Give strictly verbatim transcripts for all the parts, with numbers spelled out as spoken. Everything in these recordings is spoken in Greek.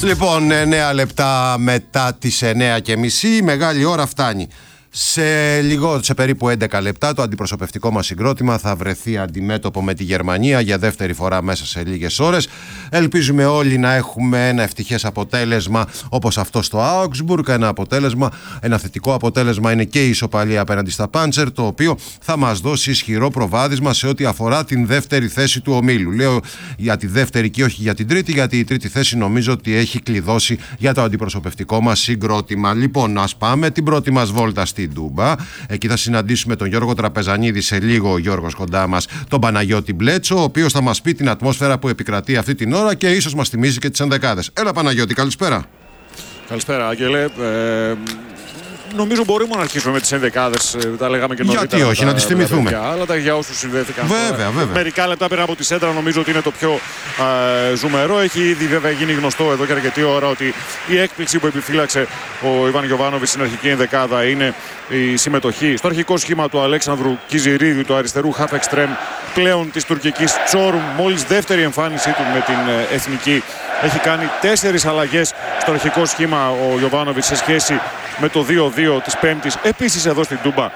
Λοιπόν, εννέα λεπτά μετά τις εννέα και μισή, η μεγάλη ώρα φτάνει. Σε, λίγο, σε περίπου έντεκα λεπτά το αντιπροσωπευτικό μας συγκρότημα θα βρεθεί αντιμέτωπο με τη Γερμανία για δεύτερη φορά μέσα σε λίγες ώρες. Ελπίζουμε όλοι να έχουμε ένα ευτυχές αποτέλεσμα όπως αυτό στο Augsburg. Ένα αποτέλεσμα, ένα θετικό αποτέλεσμα είναι και η ισοπαλία απέναντι στα Πάντσερ, το οποίο θα μας δώσει ισχυρό προβάδισμα σε ό,τι αφορά την δεύτερη θέση του ομίλου. Λέω για τη δεύτερη και όχι για την τρίτη, γιατί η τρίτη θέση νομίζω ότι έχει κλειδώσει για το αντιπροσωπευτικό μας συγκρότημα. Λοιπόν, ας πάμε την πρώτη μας βόλτα στη Ντούμπα. Εκεί θα συναντήσουμε τον Γιώργο Τραπεζανίδη σε λίγο, ο Γιώργος κοντά μας, τον Παναγιώτη Μπλέτσο, ο οποίος θα μας πει την ατμόσφαιρα που επικρατεί αυτή την ώρα και ίσως μας θυμίζει και τις ενδεκάδες. Έλα Παναγιώτη, καλησπέρα. Καλησπέρα Άγγελε. Ε, νομίζω μπορούμε να αρχίσουμε με τις ενδεκάδες, τα λέγαμε και νωρίτερα. Γιατί όχι, τα, να τις θυμηθούμε. Τα αλλά τα για όσους συνδέθηκαν. Βέβαια, βέβαια. Μερικά λεπτά πέρα από τη σέντρα νομίζω ότι είναι το πιο ε, ζουμερό. Έχει ήδη βέβαια γίνει γνωστό εδώ και αρκετή ώρα ότι η έκπληξη που επιφύλαξε ο Ιβάν Γιοβάνοβιτς στην αρχική ενδεκάδα είναι η συμμετοχή στο αρχικό σχήμα του Αλέξανδρου Κιζιρίδη, του αριστερού half extreme πλέον της τουρκικής Τσόρουμ. Μόλις δεύτερη εμφάνισή του με την ε, εθνική. Έχει κάνει τέσσερις αλλαγές στο αρχικό σχήμα ο Γιοβάνοβιτς σε σχέση με το δύο δύο της Πέμπτης. Επίσης εδώ στην Τούμπα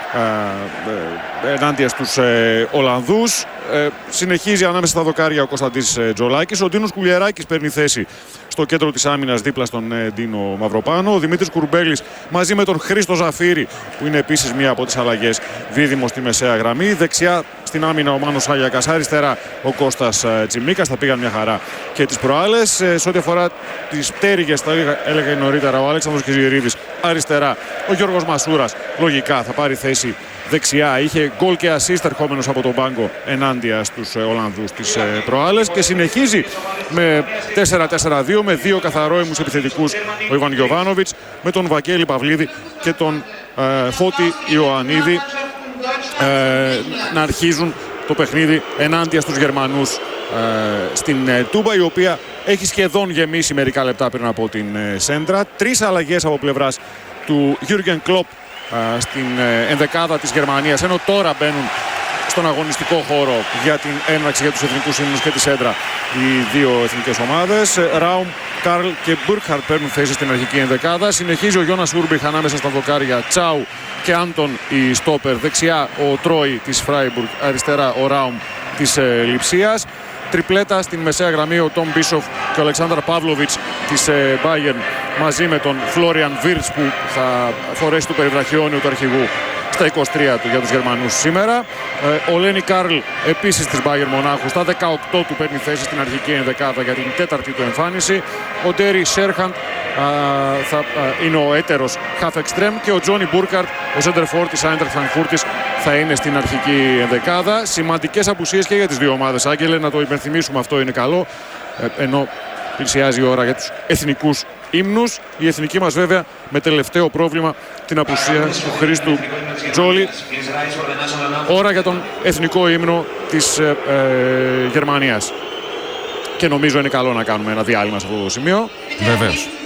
ε, ε, ενάντια στους ε, Ολλανδούς. Ε, συνεχίζει ανάμεσα στα δοκάρια ο Κωνσταντής ε, Τζολάκης. Ο Ντίνος Κουλιεράκης παίρνει θέση στο κέντρο της άμυνας δίπλα στον ε, Ντίνο Μαυροπάνο. Ο Δημήτρης Κουρμπέλης μαζί με τον Χρήστο Ζαφύρη, που είναι επίσης μία από τις αλλαγές, δίδυμο στη μεσαία γραμμή. Δεξιά στην άμυνα ο Μάνος Άγιακας, αριστερά ο Κώστας ε, Τσιμίκας. Θα πήγαν μια χαρά και τις προάλλες. Ε, σε ό,τι αφορά τις πτέρυγες, τα έλεγα νωρίτερα, ο Αλέξανδρος Κιζιρίδης αριστερά. Ο Γιώργος Μασούρας λογικά θα πάρει θέση δεξιά. Είχε γκολ και assist ερχόμενος από τον πάγκο ενάντια στους ε, Ολλανδούς τις ε, προάλλες. Και συνεχίζει με τέσσερα τέσσερα δύο με δύο καθαρόιμους επιθετικούς ο Ιβάν Γιοβάνοβιτς, με τον Βαγγέλη Παυλίδη και τον ε, Φώτη Ιωαννίδη ε, να αρχίζουν το παιχνίδι ενάντια στους Γερμανούς ε, στην ε, Τούμπα, η οποία έχει σχεδόν γεμίσει μερικά λεπτά πριν από την ε, σέντρα. Τρεις αλλαγές από πλευράς του Γιούργεν Κλοπ στην ενδεκάδα της Γερμανίας, ενώ τώρα μπαίνουν στον αγωνιστικό χώρο για την έναρξη για τους εθνικούς ύμνους και τη σέντρα οι δύο εθνικές ομάδες. Ράουμ, Καρλ και Μπουρκχαρτ παίρνουν θέση στην αρχική ενδεκάδα. Συνεχίζει ο Γιώνας Ούρμπιχ ανάμεσα στα δοκάρια Τσάου και Άντων η στόπερ. Δεξιά ο Τρόι της Φράιμπουργκ, αριστερά ο Ράουμ της ε, Λειψίας. Τριπλέτα στην μεσαία γραμμή ο Τόμ Μπίσοφ και ο Αλεξάνδρ Παύλοβιτς της Bayern μαζί με τον Φλόριαν Βίρτς, που θα φορέσει το περιβραχιόνιο του αρχηγού στα είκοσι τρία του για τους Γερμανούς σήμερα. Ε, ο Λένι Καρλ επίσης της Bayern Μονάχου στα δεκαοκτώ του παίρνει θέση στην αρχική ενδεκάδα για την τέταρτη του εμφάνιση. Ο Ντέρι Σέρχαντ θα α, είναι ο έτερος half extreme και ο Τζόνι Μπούρκαρτ, ο σέντερφορ της Άιντραχτ Φραγκφούρτης, θα είναι στην αρχική ενδεκάδα. Σημαντικές απουσίες και για τις δύο ομάδες, Άγγελε, να το υπενθυμίσουμε, αυτό είναι καλό, ε, ενώ πλησιάζει η ώρα για τους εθνικούς ύμνους. Η εθνική μας βέβαια με τελευταίο πρόβλημα την απουσία του Χρήστου Τζόλι. Ώρα για τον εθνικό ύμνο της ε, ε, Γερμανίας. Και νομίζω είναι καλό να κάνουμε ένα διάλειμμα σε αυτό το σημείο. Βεβαίως.